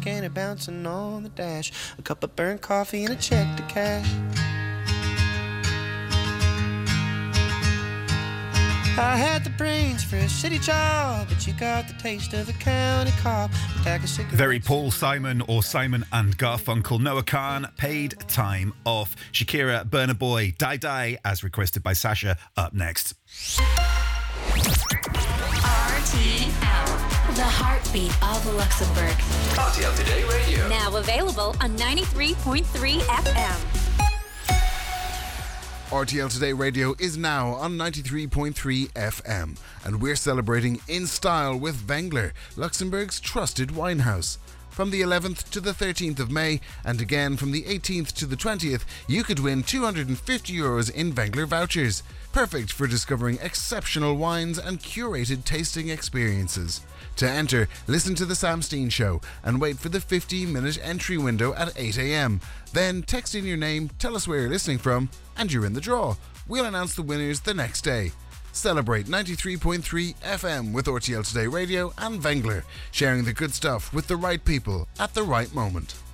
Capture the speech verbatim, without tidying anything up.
and it bouncing on the dash. A cup of burnt coffee and a check to cash. I had the brains for a city job, but you got the taste of a county cop. Very Paul Simon or Simon and Garfunkel. Noah Khan, Paid Time Off. Shakira, Burna Boy, Die Die, as requested by Sasha, up next. R T L, the heartbeat of Luxembourg. R T L Today Radio. Now available on ninety-three point three F M. R T L Today Radio is now on ninety-three point three F M, and we're celebrating in style with Wengler, Luxembourg's trusted wine house. From the eleventh to the thirteenth of May, and again from the eighteenth to the twentieth, you could win two hundred fifty euros in Wengler vouchers. Perfect for discovering exceptional wines and curated tasting experiences. To enter, listen to The Sam Steen Show and wait for the fifteen minute entry window at eight a.m. Then text in your name, tell us where you're listening from, and you're in the draw. We'll announce the winners the next day. Celebrate ninety-three point three F M with R T L Today Radio and Wengler, sharing the good stuff with the right people at the right moment.